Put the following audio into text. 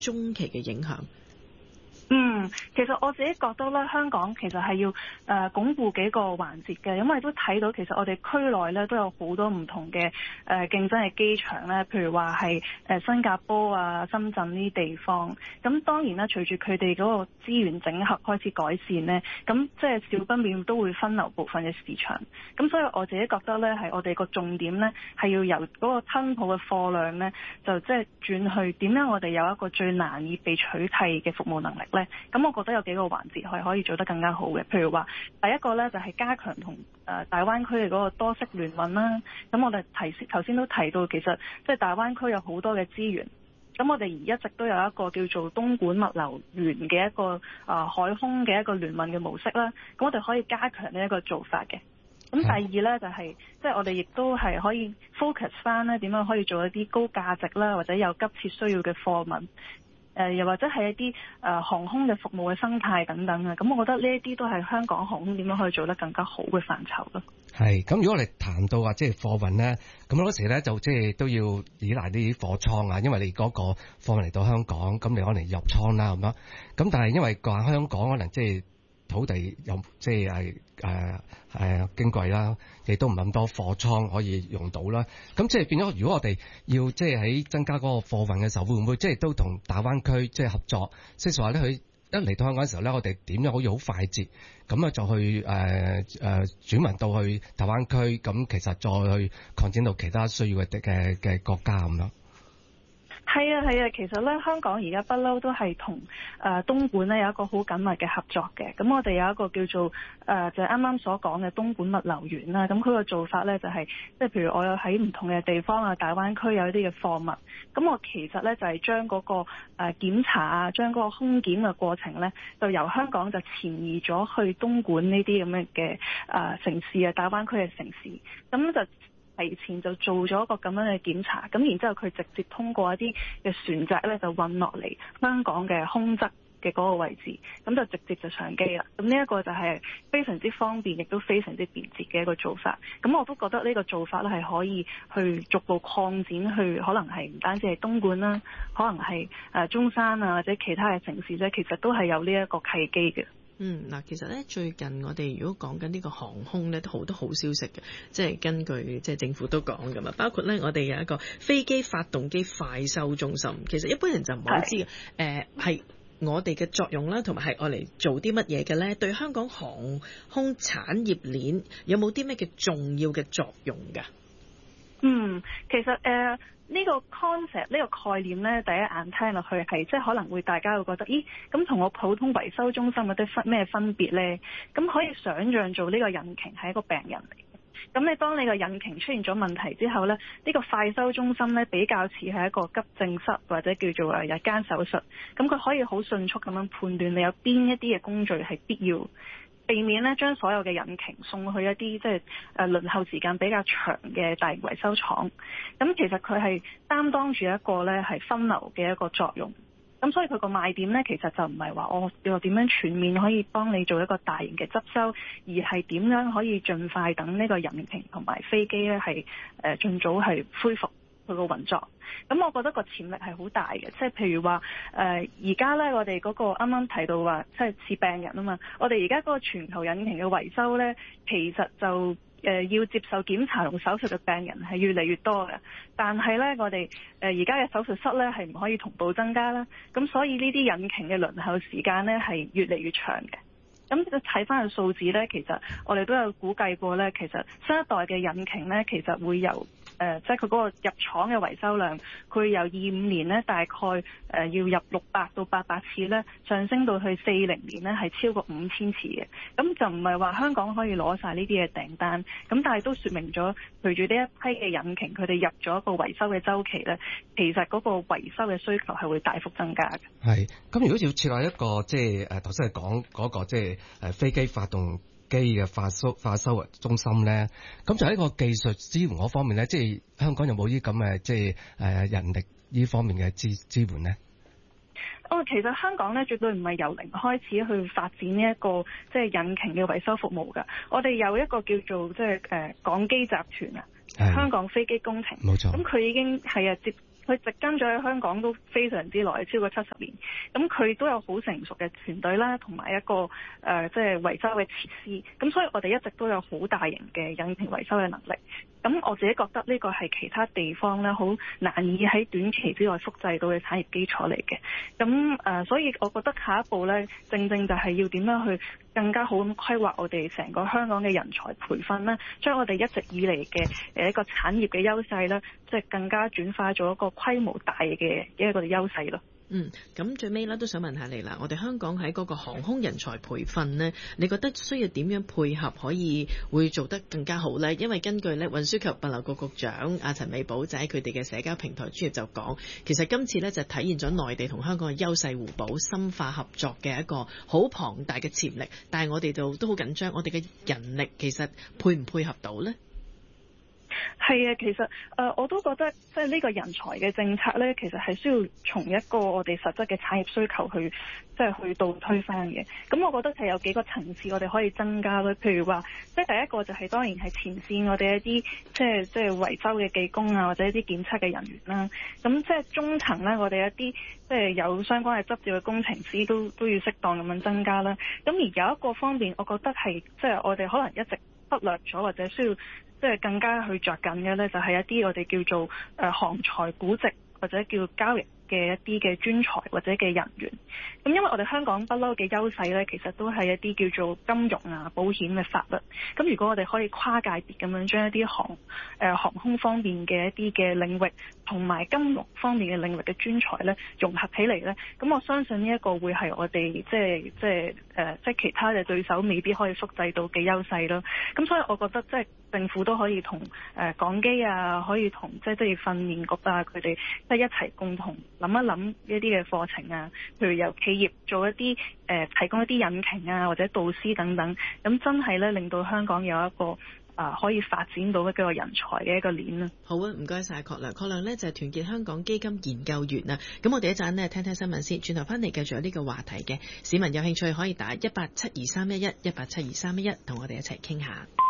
中期嘅影響？ 其實我自己覺得咧，香港其實係要鞏固幾個環節嘅，因為都睇到其實我哋區內咧都有好多唔同嘅競爭嘅機場咧，譬如話係新加坡啊、深圳呢啲地方。咁當然啦，隨住佢哋嗰個資源整合開始改善咧，咁即係少不免都會分流部分嘅市場。咁所以我自己覺得咧，係我哋個重點咧係要由嗰個吞吐嘅貨量咧，就即係轉去點樣我哋有一個最難以被取替嘅服務能力咧。咁我覺得有幾個環節係可以做得更加好嘅，譬如話第一個咧就係加強同大灣區嘅嗰個多式聯運啦。咁我哋頭先都提到，其實即係大灣區有好多嘅資源，咁我哋一直都有一個叫做東莞物流園嘅一個海空嘅一個聯運嘅模式啦。咁我哋可以加強呢一個做法嘅。咁第二咧就係即係我哋亦都係可以 focus 翻咧點樣可以做一啲高價值啦，或者有急切需要嘅貨物。又或者係一啲航空嘅服務嘅生態等等啊，咁我覺得呢一啲都係香港航空點樣可以做得更加好嘅範疇咯。 係，咁如果我哋談到話即係貨運咧，咁好多時咧就即係都要依賴啲貨倉啊，因為你嗰個貨運嚟到香港，咁你可能入倉啦咁樣。咁但係因為話香港可能即係土地又即係矜貴啦，亦都唔係咁多貨倉可以用到啦。咁即係變咗，如果我哋要即係喺增加嗰個貨運嘅時候，會唔會即係都同大灣區即係合作？即係話咧，佢一嚟到香港嘅時候咧，我哋點樣可以好快捷咁啊，就去轉運到去大灣區，咁其實再去擴展到其他需要嘅國家咁樣。 係啊，其實咧香港而家不嬲都係同東莞咧有一個好緊密嘅合作嘅。咁我哋有一個叫做就係啱啱所講嘅東莞物流園啦。咁佢個做法咧就係即係譬如我有喺唔同嘅地方啊，大灣區有一啲嘅貨物，咁我其實咧就係將嗰個檢查啊，將嗰個空檢嘅過程咧，就由香港就遷移咗去東莞呢啲咁樣嘅城市啊，大灣區嘅城市，咁就提前就做咗一個咁樣嘅檢查，咁然之後佢直接通過一啲嘅船隻咧就運落嚟香港嘅空側嘅嗰個位置，咁就直接就上機啦。咁呢一個就係非常之方便，亦都非常之便捷嘅一個做法。咁我都覺得呢個做法咧係可以去逐步擴展去，可能係唔單止係東莞啦，可能係中山啊或者其他嘅城市咧，其實都係有呢一個契機嘅。 嗱，其實咧最近我哋如果講緊呢個航空咧，都好多好消息嘅，即係根據即係政府都講㗎嘛，包括咧我哋有一個飛機發動機快修中心，其實一般人就唔係好知嘅，係我哋嘅作用啦，同埋係愛嚟做啲乜嘢嘅咧？對香港航空產業鏈有冇啲咩嘅重要嘅作用㗎？ 其實呢個 concept 呢個概念咧，第一眼聽落去係即係可能會大家會覺得，咦咁同我普通維修中心有啲咩分別咧？咁可以想像做呢個引擎係一個病人嚟嘅。咁你當你個引擎出現咗問題之後咧，呢個快修中心咧比較似係一個急症室或者叫做日間手術。咁佢可以好迅速咁樣判斷你有邊一啲嘅工序係必要，避免咧將所有嘅引擎送去一啲即係輪候時間比較長嘅大型維修廠。咁其實佢係擔當住一個咧係分流嘅一個作用。咁所以佢個賣點咧，其實就唔係話我又點樣全面可以幫你做一個大型嘅執修，而係點樣可以盡快等呢個引擎同埋飛機咧係盡早係恢復佢個運作。咁我覺得個潛力係好大嘅，即係譬如話而家咧我哋嗰個啱啱提到話即係似病人啊嘛，我哋而家嗰個全球引擎嘅維修咧，其實就要接受檢查同手術嘅病人係越嚟越多嘅，但係咧我哋而家嘅手術室咧係唔可以同步增加啦，咁所以呢啲引擎嘅輪候時間咧係越嚟越長嘅。咁睇翻個數字咧，其實我哋都有估計過咧，其實新一代嘅引擎咧，其實會由即係佢嗰個入廠嘅維修量，佢由25年咧大概要入600到800次咧，上升到去40年咧係超過5000次嘅。咁就唔係話香港可以攞晒呢啲嘅訂單，咁但係都說明咗，隨住呢一批嘅引擎佢哋入咗一個維修嘅周期咧，其實嗰個維修嘅需求係會大幅增加嘅。 係，咁如果要設立一個即係頭先係講嗰個即係飛機發動機嘅快修中心咧，咁就喺個技術支援嗰方面咧，即係香港有冇啲咁嘅即係人力呢方面嘅支援咧？ 其實香港咧絕對唔係由零開始去發展呢一個即係引擎嘅維修服務㗎。我哋有一個叫做即係港機集團啊，香港飛機工程， 冇錯。 咁佢已經係佢植根咗喺香港都非常之耐，超過70年。咁佢都有好成熟嘅團隊啦，同埋一個即係維修嘅設施。咁所以我哋一直都有好大型嘅引擎維修嘅能力。咁我自己覺得呢個係其他地方咧好難以喺短期之內複製到嘅產業基礎嚟嘅。咁所以我覺得下一步咧，正正就係要點樣去更加好咁規劃我哋成個香港嘅人才培訓啦，將我哋一直以嚟嘅一個產業嘅優勢咧，即係更加轉化做一個規模大嘅一個優勢咯。 咁最尾咧都想問下你啦，我哋香港喺嗰個航空人才培訓呢，你覺得需要點樣配合可以會做得更加好呢？因為根據咧運輸及物流局局長阿陳美寶就喺佢哋嘅社交平台專頁就講，其實今次呢就體現咗內地同香港嘅優勢互補、深化合作嘅一個好龐大嘅潛力，但係我哋就都好緊張，我哋嘅人力其實配唔配合到呢？ 係啊，其實我都覺得即係呢個人才嘅政策咧，其實係需要從一個我哋實質嘅產業需求去即係去倒推翻嘅。咁我覺得係有幾個層次我哋可以增加咯。譬如話，即係第一個就係當然係前線我哋一啲即係維修嘅技工啊，或者一啲檢測嘅人員啦。咁即係中層咧，我哋一啲即係有相關嘅執照嘅工程師都要適當咁樣增加啦。咁而有一個方面，我覺得係即係我哋可能一直忽略咗或者需要即係更加去着緊嘅咧，就係一啲我哋叫做航才估值或者叫交易嘅一啲嘅專才或者嘅人員。咁因為我哋香港不嬲嘅優勢咧，其實都係一啲叫做金融啊、保險嘅法律。咁如果我哋可以跨界別咁樣將一啲航空方面嘅一啲嘅領域同埋金融方面嘅領域嘅專才咧融合起嚟咧，咁我相信呢一個會係我哋即係其他嘅對手未必可以複製到嘅優勢咯。咁所以我覺得即係政府都可以同港機啊，可以同即係職業訓練局啊，佢哋即係一齊共同諗一諗一啲嘅課程啊，譬如由企業做一啲提供一啲引擎啊，或者導師等等，咁真係咧令到香港有一個可以發展到一個人才嘅一個鏈啦。 好啊，唔該晒郝亮。郝亮呢就係團結香港基金研究員啊。咁我哋一陣呢聽聽新聞先，轉頭翻嚟繼續有呢個話題嘅市民有興趣可以打1872311 1872311同我哋一齊傾下。